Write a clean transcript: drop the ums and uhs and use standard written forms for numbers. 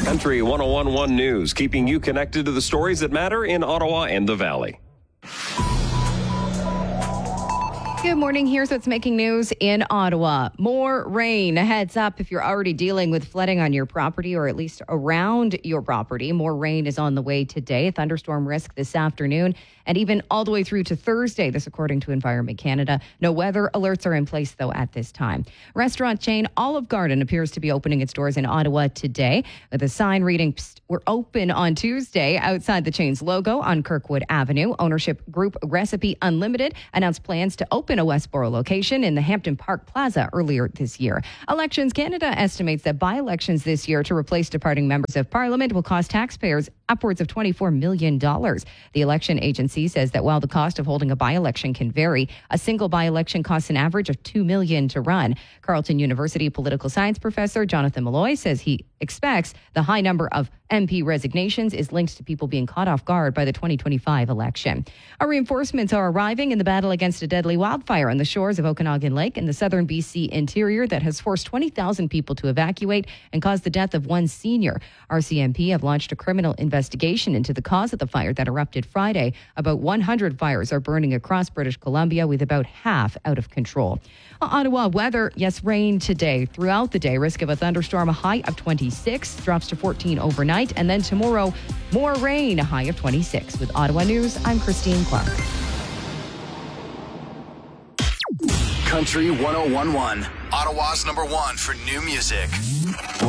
Country 1011 News, keeping you connected to the stories that matter in Ottawa and the Valley. Good morning. Here's what's making news in Ottawa. More rain. A heads up if you're already dealing with flooding on your property or at least around your property. More rain is on the way today. Thunderstorm risk this afternoon and even all the way through to Thursday. This according to Environment Canada. No weather alerts are in place, though, at this time. Restaurant chain Olive Garden appears to be opening its doors in Ottawa today with a sign reading, "We're open on Tuesday," outside the chain's logo on Kirkwood Avenue. Ownership group Recipe Unlimited announced plans to open a Westboro location in the Hampton Park Plaza earlier this year. Elections Canada estimates that by-elections this year to replace departing members of Parliament will cost taxpayers upwards of $24 million. The election agency says that while the cost of holding a by-election can vary, a single by-election costs an average of $2 million to run. Carleton University political science professor Jonathan Malloy says he expects the high number of MP resignations is linked to people being caught off guard by the 2025 election. Our reinforcements are arriving in the battle against a deadly wildfire on the shores of Okanagan Lake in the southern BC interior that has forced 20,000 people to evacuate and caused the death of one senior. RCMP have launched a criminal investigation into the cause of the fire that erupted Friday. About 100 fires are burning across British Columbia, with about half out of control. Ottawa weather, yes, rain today. Throughout the day, risk of a thunderstorm, a high of 26, drops to 14 overnight. And then tomorrow, more rain, a high of 26. With Ottawa News, I'm Christine Clark. Country 1011, Ottawa's #1 for new music.